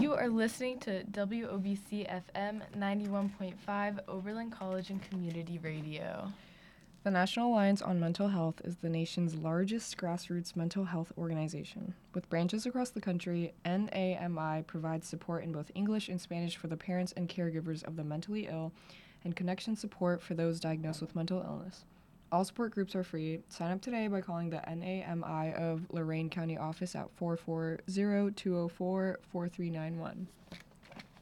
You are listening to WOBC FM 91.5 Oberlin College and Community Radio. The National Alliance on Mental Health is the nation's largest grassroots mental health organization. With branches across the country, NAMI provides support in both English and Spanish for the parents and caregivers of the mentally ill and connection support for those diagnosed with mental illness. All support groups are free. Sign up today by calling the NAMI of Lorain County office at 440-204-4391.